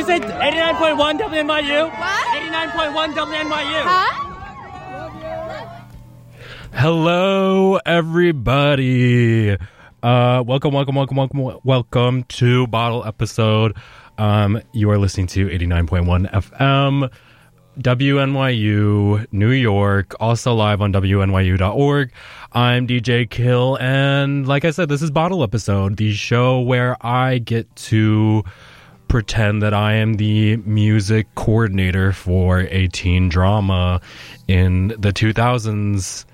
you say 89.1 WNYU? What? 89.1 WNYU. Huh? Hello, everybody. Welcome to Bottle Episode. You are listening to 89.1 FM, WNYU, New York, also live on WNYU.org. I'm DJ Kill, and like I said, this is Bottle Episode, the show where I get to pretend that I am the music coordinator for a teen drama in the 2000s.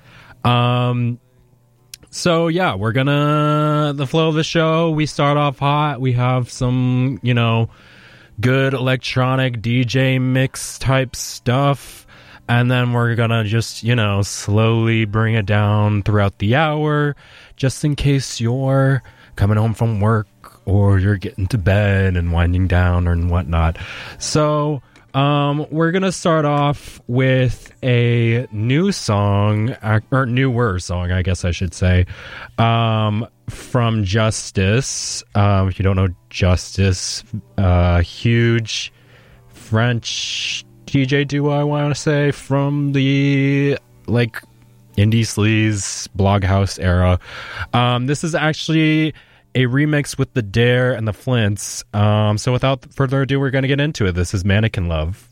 So yeah, we're gonna, the flow of the show, we start off hot. We have some, good electronic DJ mix type stuff. And then we're gonna just, slowly bring it down throughout the hour, just in case you're coming home from work or you're getting to bed and winding down and whatnot. So, we're gonna start off with a new song, or newer song, I guess I should say, from Justice. If you don't know Justice, huge French DJ duo, I want to say, from the indie sleaze Bloghouse era. This is actually a remix with the Dare and the Flints. So without further ado, we're going to get into it. This is Mannequin Love.